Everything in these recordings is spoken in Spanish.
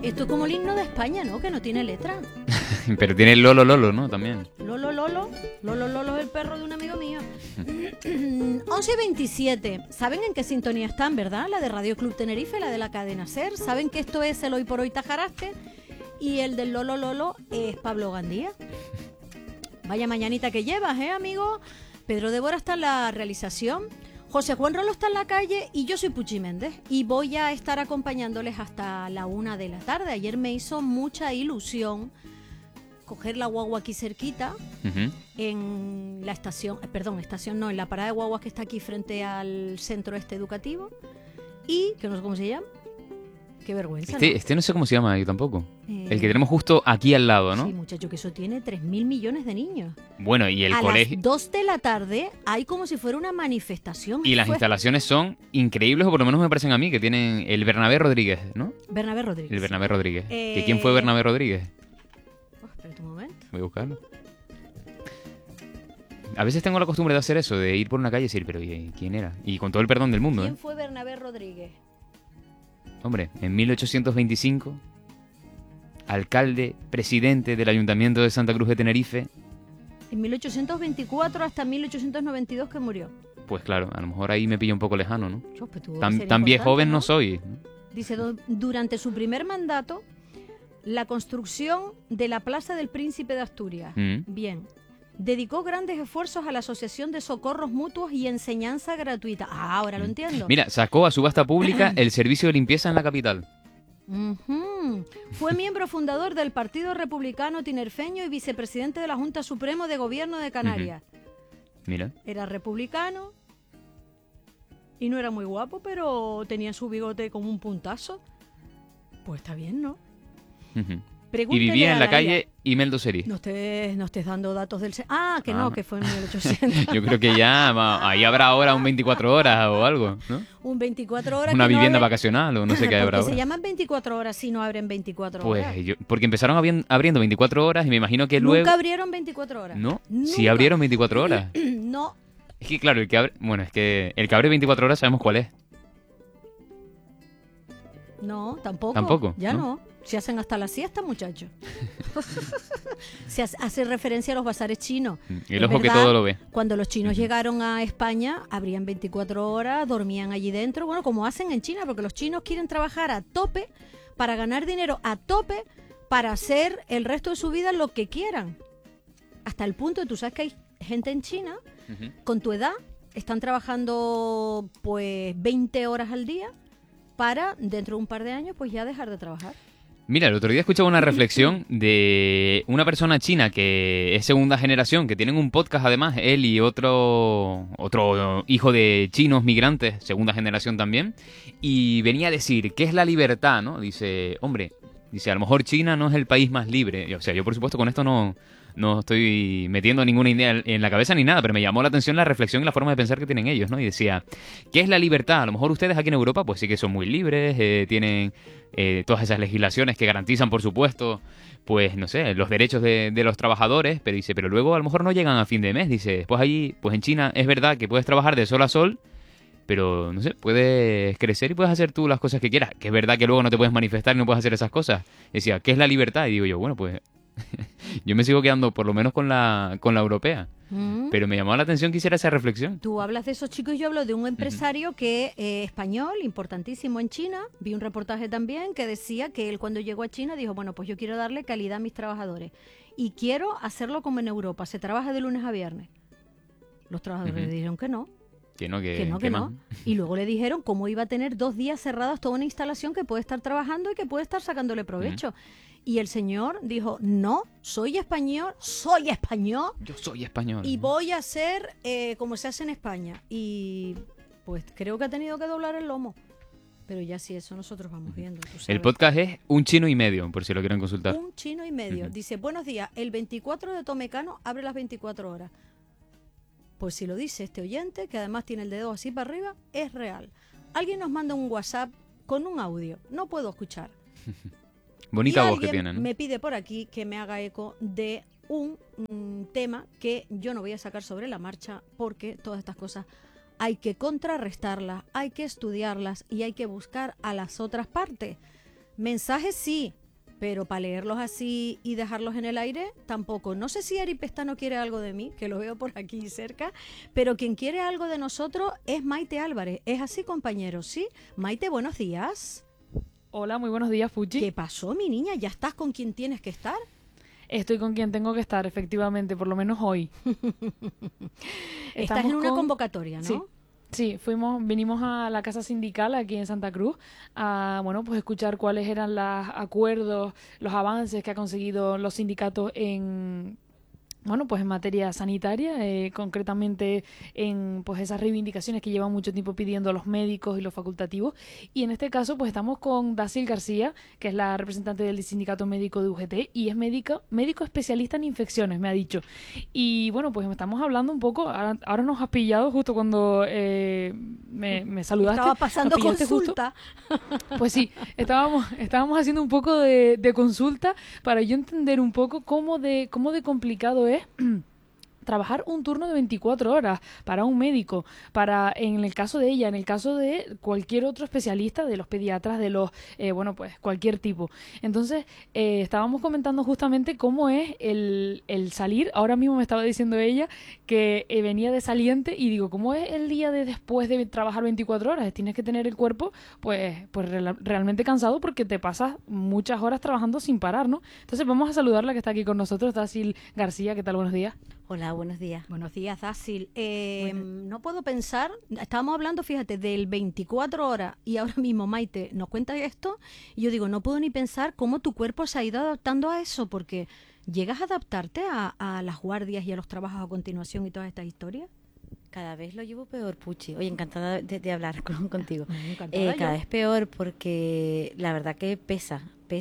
Esto es como el himno de España, ¿no? Que no tiene letra. Pero tiene Lolo Lolo, ¿no? También. Lolo es el perro de un amigo mío. 11:27. ¿Saben en qué sintonía están, verdad? La de Radio Club Tenerife, la de la cadena SER. ¿Saben que esto es el Hoy por Hoy Tajaraste? Y el del Lolo es Pablo Gandía. Vaya mañanita que llevas, amigo. Pedro de Bora está en la realización. José Juan Rolo está en la calle y yo soy Puchi Méndez y voy a estar acompañándoles hasta la 1 de la tarde. Ayer me hizo mucha ilusión coger la guagua aquí cerquita, en la estación, en la parada de guaguas que está aquí frente al centro educativo y, que no sé cómo se llama, qué vergüenza, este no sé cómo se llama yo tampoco. El que tenemos justo aquí al lado, ¿no? Sí, muchacho, que eso tiene 3.000 millones de niños. Bueno, y el colegio... A las 2 de la tarde hay como si fuera una manifestación. Y las instalaciones son increíbles, o por lo menos me parecen a mí, que tienen el Bernabé Rodríguez, ¿no? Bernabé Rodríguez. El Bernabé Rodríguez. ¿Que quién fue Bernabé Rodríguez? Espérate un momento. Voy a buscarlo. A veces tengo la costumbre de hacer eso, de ir por una calle y decir, pero ¿quién era? Y con todo el perdón del mundo, ¿Quién fue Bernabé Rodríguez? Hombre, en 1825, alcalde, presidente del Ayuntamiento de Santa Cruz de Tenerife. En 1824 hasta 1892 que murió. Pues claro, a lo mejor ahí me pilla un poco lejano, ¿no? Pues tan viejo joven no soy, ¿no? Dice, durante su primer mandato, la construcción de la Plaza del Príncipe de Asturias. Bien. Dedicó grandes esfuerzos a la Asociación de Socorros Mutuos y Enseñanza Gratuita. Ah, ahora lo entiendo. Mira, sacó a subasta pública el servicio de limpieza en la capital. Fue miembro fundador del Partido Republicano Tinerfeño y vicepresidente de la Junta Suprema de Gobierno de Canarias. Mira. Era republicano y no era muy guapo, pero tenía su bigote como un puntazo. Pues está bien, ¿no? Y vivía en la calle Imeldo Seri. No estés dando datos del... que no, que fue en 1800. Yo creo que ya ahí habrá ahora un 24 horas o algo, ¿no? Un 24 horas. Una vivienda vacacional o no sé qué habrá ahora. Se llaman 24 horas si no abren 24 horas. Pues porque empezaron abriendo 24 horas y me imagino que luego... Nunca abrieron 24 horas. ¿No? Nunca. Sí abrieron 24 horas. No. Es que claro, el que abre 24 horas sabemos cuál es. No, tampoco. ¿Tampoco? Ya no. Se hacen hasta la siesta, muchachos. Se hace referencia a los bazares chinos. Y el ojo que todo lo ve. Cuando los chinos llegaron a España, abrían 24 horas, dormían allí dentro. Bueno, como hacen en China, porque los chinos quieren trabajar a tope para ganar dinero a tope para hacer el resto de su vida lo que quieran. Hasta el punto de, tú sabes que hay gente en China, con tu edad, están trabajando pues 20 horas al día para, dentro de un par de años, pues ya dejar de trabajar. Mira, el otro día escuchaba una reflexión de una persona china que es segunda generación, que tienen un podcast además, él y otro hijo de chinos migrantes, segunda generación también, y venía a decir, ¿qué es la libertad, no? Dice, hombre, a lo mejor China no es el país más libre. O sea, yo por supuesto con esto no estoy metiendo ninguna idea en la cabeza ni nada, pero me llamó la atención la reflexión y la forma de pensar que tienen ellos, ¿no? Y decía, ¿qué es la libertad? A lo mejor ustedes aquí en Europa pues sí que son muy libres, tienen todas esas legislaciones que garantizan, por supuesto, pues no sé, los derechos de los trabajadores, pero dice, pero luego a lo mejor no llegan a fin de mes, dice, después allí, pues en China es verdad que puedes trabajar de sol a sol, pero no sé, puedes crecer y puedes hacer tú las cosas que quieras, que es verdad que luego no te puedes manifestar y no puedes hacer esas cosas. Decía, ¿qué es la libertad? Y digo yo, bueno, pues yo me sigo quedando por lo menos con la europea. Pero me llamó la atención que hiciera esa reflexión. Tú hablas de esos chicos y yo hablo de un empresario que español, importantísimo en China. Vi un reportaje también que decía que él cuando llegó a China dijo, bueno, pues yo quiero darle calidad a mis trabajadores y quiero hacerlo como en Europa, se trabaja de lunes a viernes. Los trabajadores le dijeron que no. Que no. Y luego le dijeron cómo iba a tener 2 días cerrados toda una instalación que puede estar trabajando y que puede estar sacándole provecho. Y el señor dijo, no, soy español. Yo soy español. Y voy a hacer como se hace en España. Y pues creo que ha tenido que doblar el lomo. Pero ya sí, eso nosotros vamos viendo. Tú sabes. El podcast es Un Chino y Medio, por si lo quieren consultar. Un Chino y Medio. Dice, buenos días, el 24 de Tomecano abre las 24 horas. Pues si lo dice este oyente, que además tiene el dedo así para arriba, es real. Alguien nos manda un WhatsApp con un audio. No puedo escuchar. Bonita voz que tiene, ¿no? Me pide por aquí que me haga eco de un tema que yo no voy a sacar sobre la marcha porque todas estas cosas hay que contrarrestarlas, hay que estudiarlas y hay que buscar a las otras partes. Mensajes sí, pero para leerlos así y dejarlos en el aire, tampoco. No sé si Eri Pestano quiere algo de mí, que lo veo por aquí cerca, pero quien quiere algo de nosotros es Maite Álvarez. ¿Es así, compañeros? ¿Sí? Maite, buenos días. Hola, muy buenos días, Fuchi. ¿Qué pasó, mi niña? ¿Ya estás con quien tienes que estar? Estoy con quien tengo que estar, efectivamente, por lo menos hoy. Estás en una convocatoria, ¿no? Sí, vinimos a la casa sindical aquí en Santa Cruz a, pues escuchar cuáles eran los acuerdos, los avances que ha conseguido los sindicatos en materia sanitaria, concretamente en pues esas reivindicaciones que llevan mucho tiempo pidiendo los médicos y los facultativos. Y en este caso pues estamos con Dacil García, que es la representante del sindicato médico de UGT y es médico especialista en infecciones, me ha dicho. Y bueno, pues estamos hablando un poco, ahora nos has pillado justo cuando me saludaste. Estaba pasando consulta. Pues sí, estábamos haciendo un poco de consulta para yo entender un poco cómo de complicado es trabajar un turno de 24 horas para un médico, en el caso de ella, en el caso de cualquier otro especialista, de los pediatras, de los, cualquier tipo. Entonces, estábamos comentando justamente cómo es el salir. Ahora mismo me estaba diciendo ella que venía de saliente y digo, ¿cómo es el día de después de trabajar 24 horas? Tienes que tener el cuerpo, realmente cansado porque te pasas muchas horas trabajando sin parar, ¿no? Entonces, vamos a saludarla que está aquí con nosotros, Dacil García. ¿Qué tal? Buenos días. Hola, buenos días. Buenos días, Dacil. No puedo pensar, estábamos hablando, fíjate, del 24 horas y ahora mismo Maite nos cuenta esto y yo digo, no puedo ni pensar cómo tu cuerpo se ha ido adaptando a eso, porque ¿llegas a adaptarte a las guardias y a los trabajos a continuación y todas estas historias? Cada vez lo llevo peor, Puchi. Oye, encantada de hablar contigo. Cada vez peor porque la verdad que pesa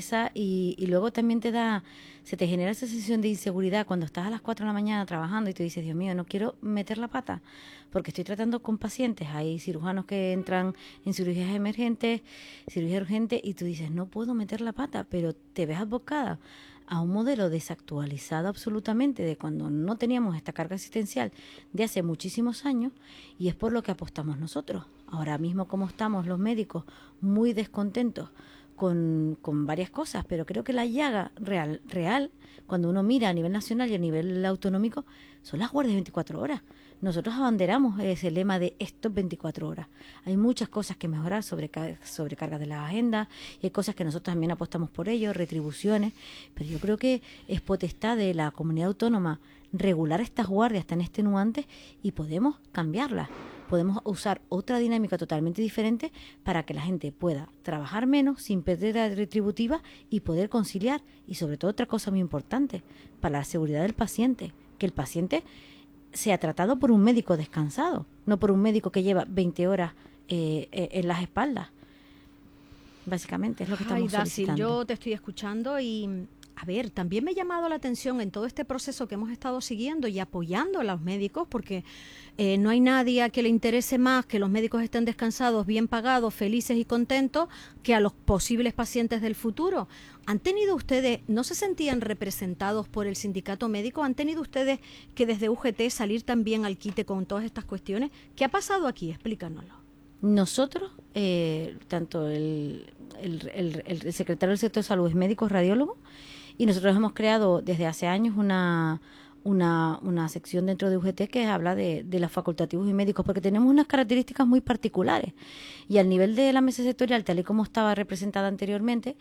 y luego también se te genera esa sensación de inseguridad cuando estás a las 4 de la mañana trabajando y tú dices, Dios mío, no quiero meter la pata porque estoy tratando con pacientes. Hay cirujanos que entran en cirugías emergentes, cirugía urgente y tú dices, no puedo meter la pata, pero te ves abocada a un modelo desactualizado absolutamente de cuando no teníamos esta carga asistencial de hace muchísimos años y es por lo que apostamos nosotros. Ahora mismo como estamos los médicos muy descontentos con varias cosas, pero creo que la llaga real, cuando uno mira a nivel nacional y a nivel autonómico, son las guardias 24 horas. Nosotros abanderamos ese lema de estos 24 horas. Hay muchas cosas que mejorar, sobrecarga de la agenda, y hay cosas que nosotros también apostamos por ello, retribuciones, pero yo creo que es potestad de la comunidad autónoma regular estas guardias tan extenuantes y podemos cambiarlas. Podemos usar otra dinámica totalmente diferente para que la gente pueda trabajar menos sin perder la retributiva y poder conciliar. Y sobre todo otra cosa muy importante, para la seguridad del paciente, que el paciente sea tratado por un médico descansado, no por un médico que lleva 20 horas en las espaldas. Básicamente es lo que estamos solicitando. Yo te estoy escuchando y... A ver, también me ha llamado la atención en todo este proceso que hemos estado siguiendo y apoyando a los médicos, porque no hay nadie a que le interese más que los médicos estén descansados, bien pagados, felices y contentos, que a los posibles pacientes del futuro. ¿Han tenido ustedes, no se sentían representados por el sindicato médico? ¿Han tenido ustedes que desde UGT salir también al quite con todas estas cuestiones? ¿Qué ha pasado aquí? Explícanoslo. Nosotros, tanto el secretario del sector de salud es médico radiólogo, y nosotros hemos creado desde hace años una sección dentro de UGT que habla de los facultativos y médicos, porque tenemos unas características muy particulares. Y al nivel de la mesa sectorial, tal y como estaba representada anteriormente,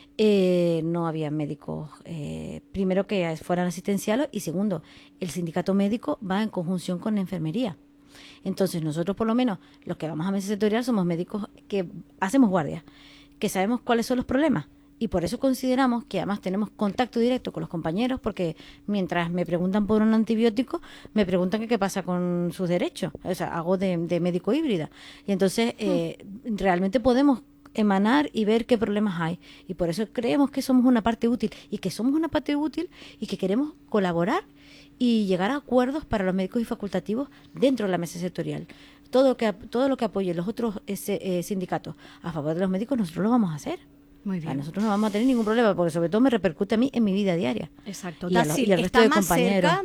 no había médicos, primero que fueran asistenciales y segundo, el sindicato médico va en conjunción con la enfermería. Entonces nosotros por lo menos los que vamos a mesa sectorial somos médicos que hacemos guardia, que sabemos cuáles son los problemas. Y por eso consideramos que además tenemos contacto directo con los compañeros, porque mientras me preguntan por un antibiótico, me preguntan qué pasa con sus derechos. O sea, hago de médico híbrida. Y entonces realmente podemos emanar y ver qué problemas hay. Y por eso creemos que somos una parte útil y que queremos colaborar y llegar a acuerdos para los médicos y facultativos dentro de la mesa sectorial. Todo lo que apoye los otros sindicatos a favor de los médicos, nosotros lo vamos a hacer. Muy bien. Nosotros no vamos a tener ningún problema, porque sobre todo me repercute a mí en mi vida diaria. Exacto. Y al resto de compañeros.